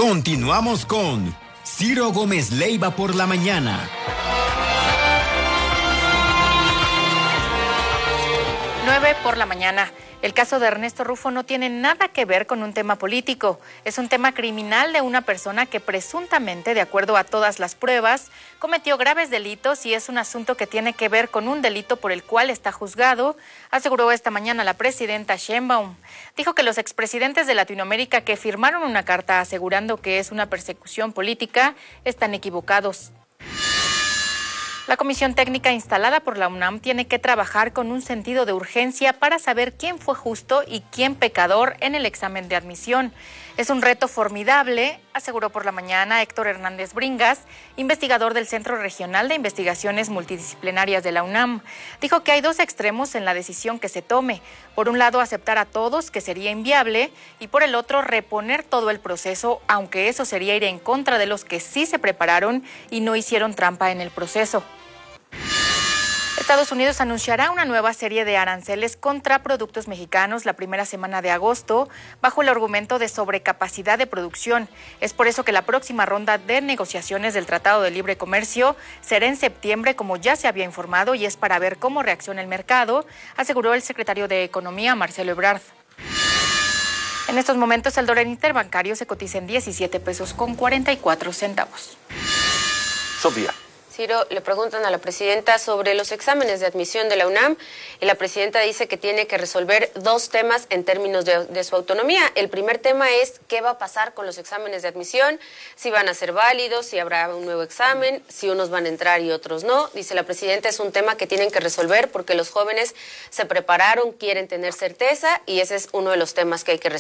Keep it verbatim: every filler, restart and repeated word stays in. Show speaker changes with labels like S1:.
S1: Continuamos con Ciro Gómez Leiva por la mañana.
S2: nueve por la mañana. El caso de Ernesto Rufo no tiene nada que ver con un tema político. Es un tema criminal de una persona que presuntamente, de acuerdo a todas las pruebas, cometió graves delitos y es un asunto que tiene que ver con un delito por el cual está juzgado, aseguró esta mañana la presidenta Sheinbaum. Dijo que los expresidentes de Latinoamérica que firmaron una carta asegurando que es una persecución política están equivocados. La comisión técnica instalada por la UNAM tiene que trabajar con un sentido de urgencia para saber quién fue justo y quién pecador en el examen de admisión. Es un reto formidable, aseguró por la mañana Héctor Hernández Bringas, investigador del Centro Regional de Investigaciones Multidisciplinarias de la UNAM. Dijo que hay dos extremos en la decisión que se tome. Por un lado, aceptar a todos, que sería inviable, y por el otro, reponer todo el proceso, aunque eso sería ir en contra de los que sí se prepararon y no hicieron trampa en el proceso. Estados Unidos anunciará una nueva serie de aranceles contra productos mexicanos la primera semana de agosto, bajo el argumento de sobrecapacidad de producción. Es por eso que la próxima ronda de negociaciones del Tratado de Libre Comercio será en septiembre, como ya se había informado, y es para ver cómo reacciona el mercado, aseguró el secretario de Economía, Marcelo Ebrard. En estos momentos el dólar interbancario se cotiza en diecisiete pesos con cuarenta y cuatro centavos.
S3: Sofía.
S4: Ciro, le preguntan a la presidenta sobre los exámenes de admisión de la UNAM y la presidenta dice que tiene que resolver dos temas en términos de, de su autonomía. El primer tema es qué va a pasar con los exámenes de admisión, si van a ser válidos, si habrá un nuevo examen, si unos van a entrar y otros no. Dice la presidenta, es un tema que tienen que resolver porque los jóvenes se prepararon, quieren tener certeza y ese es uno de los temas que hay que resolver.